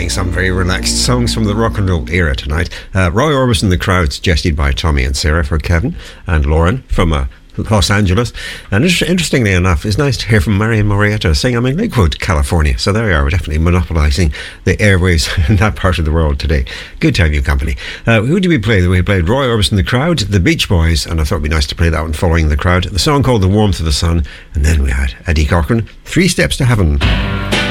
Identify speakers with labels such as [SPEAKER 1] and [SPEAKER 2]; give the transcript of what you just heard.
[SPEAKER 1] playing some very relaxed songs from the rock and roll era tonight. Roy Orbison, The Crowd, suggested by Tommy and Sarah for Kevin and Lauren from Los Angeles. And interestingly enough, it's nice to hear from Marion Morietta saying I'm in Lakewood, California. So there we are, we're definitely monopolising the airways in that part of the world today. Good to have you company. Who did we play? We played Roy Orbison, The Crowd, The Beach Boys, and I thought it'd be nice to play that one following The Crowd. The song called The Warmth of the Sun, and then we had Eddie Cochran, Three Steps to Heaven.